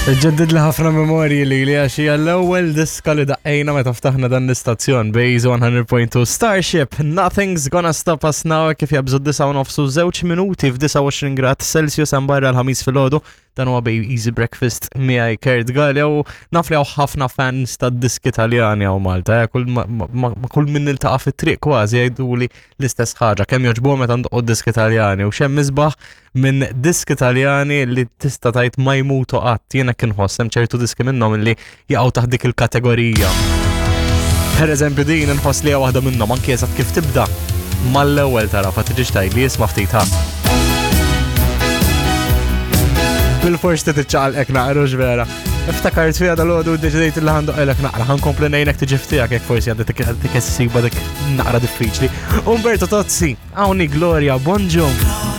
Ġeddid li ħafna memorji li għaxi għall-ewwel diska li daqqejna meta ftaħna dan l-istazzjon Base 100.2 Starship. Nothing's gonna stop us now kif jabżu 9:09 żewġ minuti f'29 grad Celsius hemm barra l-ħamis filgħodu. Dan huwa Baby Easy Breakfast miegħi Kurt Galli u naf li hawn ħafna fans tad-diski Taljani hawn Malta. Kull min niltaqa' fit-triq kważi jgħiduli l-istess ħaġa kemm jogħġbuhom meta ndoqqu d-diski Taljani u xemm misbaħ minn diski Taljani li tista' tgħid ma jmutu qatt. Jiena kien ħoss hemm ċertu diski minnhom li jaqgħu taħt dik il-kategorija. Pereżempju din inħoss li hija waħda minnhom anke eżatt kif tibda mal-ewwel tara fa tiġix tgħidli isma' ftit ħadd. Bil-forx titċaqalqek naqru ġvera. Iftakart fija dal-għodu d-deċidejt il-li ħandoqelek naqra, ħankompli nejnek tiġiftijak jek forsi għaddi t-kessiba dik naqra diffiċli. Umberto Tozzi, għawni Gloria, bonġum.